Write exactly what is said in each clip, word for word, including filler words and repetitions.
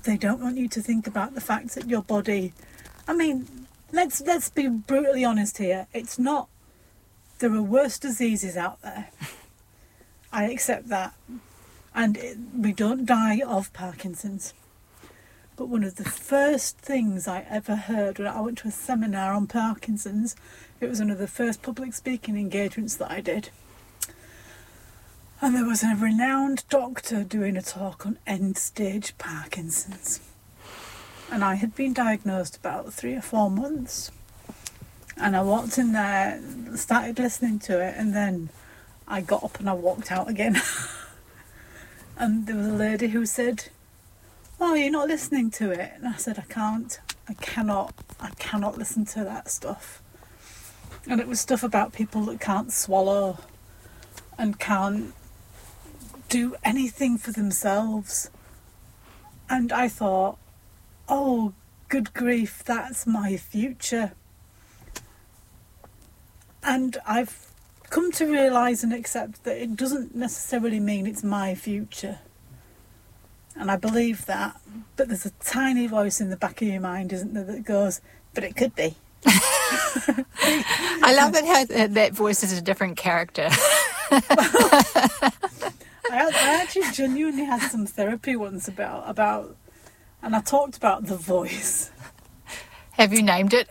they don't want you to think about the fact that your body... I mean, let's let's be brutally honest here. It's not... There are worse diseases out there. I accept that. And it, we don't die of Parkinson's. But one of the first things I ever heard when I went to a seminar on Parkinson's, it was one of the first public speaking engagements that I did. And there was a renowned doctor doing a talk on end-stage Parkinson's. And I had been diagnosed about three or four months. And I walked in there, started listening to it, and then I got up and I walked out again. And there was a lady who said, "Oh, you're not listening to it?" And I said, I can't, I cannot, I cannot listen to that stuff. And it was stuff about people that can't swallow and can't do anything for themselves. And I thought, oh, good grief, that's my future. And I've come to realise and accept that it doesn't necessarily mean it's my future. And I believe that. But there's a tiny voice in the back of your mind, isn't there, that goes, but it could be. I love it how that voice is a different character. I, I actually genuinely had some therapy once about, about, and I talked about the voice. Have you named it?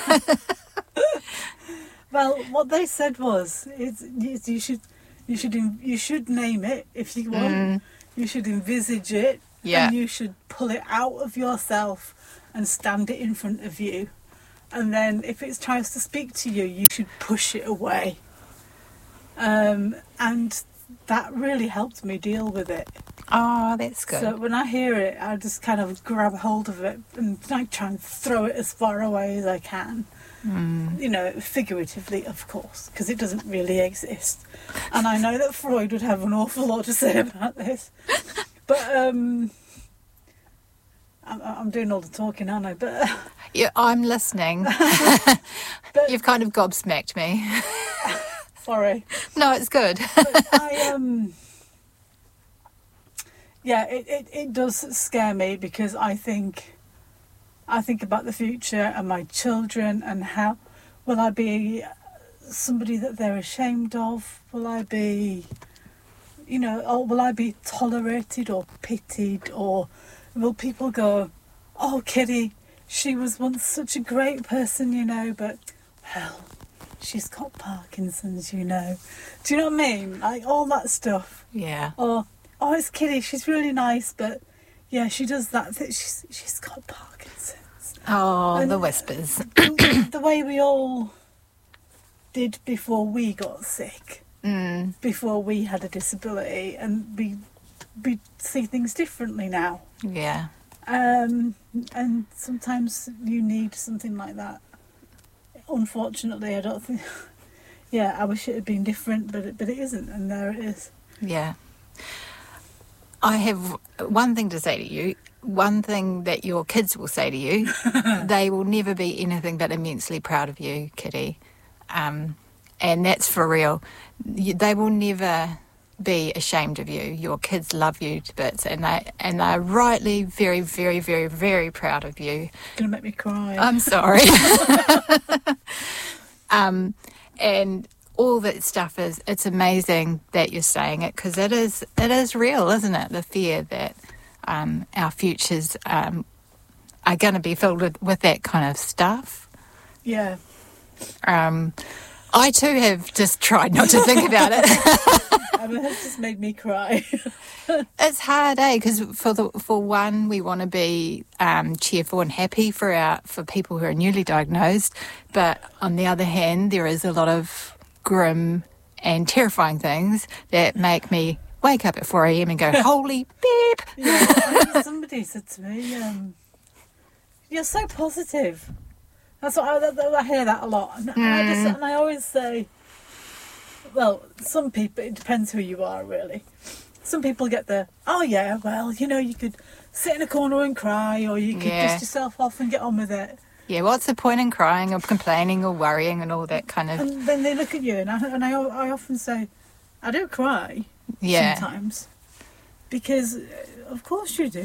Well, what they said was, is, is you should, you should, you should name it if you want. Mm. You should envisage it, yeah. And you should pull it out of yourself and stand it in front of you. And then, if it tries to speak to you, you should push it away. Um, and that really helped me deal with it. Oh, that's good. So when I hear it, I just kind of grab hold of it and I try and throw it as far away as I can. Mm. You know, figuratively, of course, because it doesn't really exist. And I know that Freud would have an awful lot to say about this. But um, I'm, I'm doing all the talking, aren't I? But uh, yeah, I'm listening. but, You've kind of gobsmacked me. Sorry. No, it's good. But I um. Yeah, it, it, it does scare me because I think I think about the future and my children and how will I be somebody that they're ashamed of? Will I be, you know, or will I be tolerated or pitied, or will people go, "Oh, Kitty, she was once such a great person, you know, but well, she's got Parkinson's, you know." Do you know what I mean? Like all that stuff. Yeah. Or, "Oh, it's Kitty, she's really nice, but yeah, she does that thing. She's, she's got Parkinson's." Oh, and the whispers. The, the way we all did before we got sick, mm. before we had a disability, and we, we see things differently now. Yeah. Um, and sometimes you need something like that. Unfortunately, I don't think... Yeah, I wish it had been different, but it, but it isn't, and there it is. Yeah. I have one thing to say to you, one thing that your kids will say to you. They will never be anything but immensely proud of you, Kitty. Um, and that's for real. They will never be ashamed of you. Your kids love you to bits, and they and they're rightly very, very, very, very proud of you. It's going to make me cry. I'm sorry. um, and... all that stuff is, it's amazing that you're saying it, because it is, it is real, isn't it? The fear that um, our futures um, are going to be filled with, with that kind of stuff. Yeah. Um, I too have just tried not to think about it. I mean, it's just made me cry. It's hard, eh? Because for the for one, we want to be um, cheerful and happy for our for people who are newly diagnosed, but on the other hand, there is a lot of grim and terrifying things that make me wake up at four a.m. and go, holy beep. Yeah, I mean, somebody said to me, um, "You're so positive." That's what I, I hear that a lot, and, mm. I just, and I always say, well, some people, it depends who you are, really. Some people get the, "Oh yeah, well, you know, you could sit in a corner and cry, or you could yeah. dust yourself off and get on with it." Yeah, what's the point in crying or complaining or worrying and all that kind of... And then they look at you, and I, and I, I often say, I do cry yeah. sometimes. Because, of course you do.